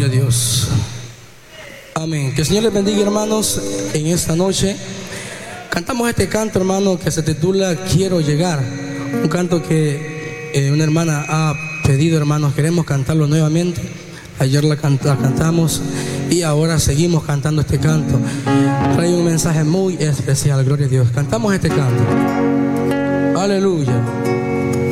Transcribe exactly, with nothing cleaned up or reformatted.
Gloria a Dios. Amén. Que el Señor les bendiga, hermanos, en esta noche. Cantamos este canto, hermano, que se titula Quiero llegar. Un canto que eh, una hermana ha pedido, hermanos. Queremos cantarlo nuevamente. Ayer la, cant la cantamos y ahora seguimos cantando este canto. Trae un mensaje muy especial, gloria a Dios. Cantamos este canto. Aleluya.